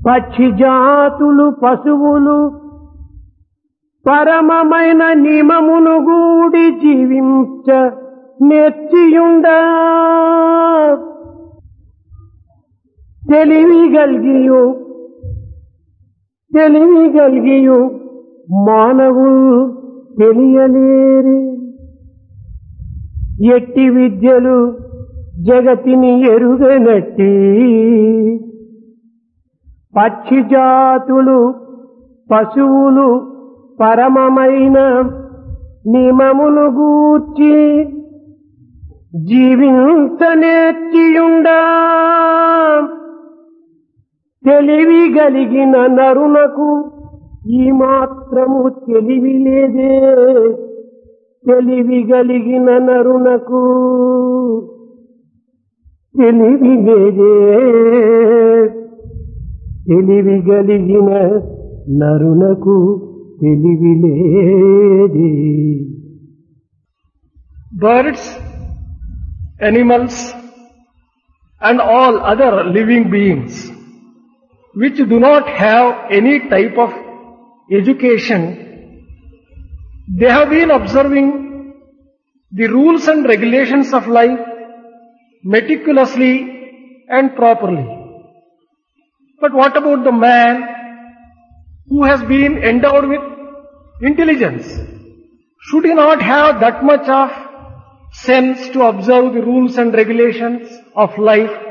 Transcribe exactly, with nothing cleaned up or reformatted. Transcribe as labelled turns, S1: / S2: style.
S1: పక్షి జాతులు పశువులు పరమమైన నియమమును గూడి జీవించ నేర్చియుండ తెలివి గల్గియు తెలివి గల్గియు మానవులు తెలియలేరు. ఎట్టి విద్యలు జగతిని ఎరుగనట్టి పక్షి జాతులు పశువులు పరమమైన నియమమును గూర్చి జీవించనేర్చియుండా తెలివి గలిగిన నరునకు ఈ మాత్రము తెలివి లేదే. తెలివి గలిగిన నరునకు తెలివి లేదే. తెలివి గలిగిన నరునకు తెలివి లేదే.
S2: Birds, animals and all other living beings which do not have any type of education, they have been observing the rules and regulations of life meticulously and properly. But what about the man who has been endowed with intelligence? Should he not have that much of sense to observe the rules and regulations of life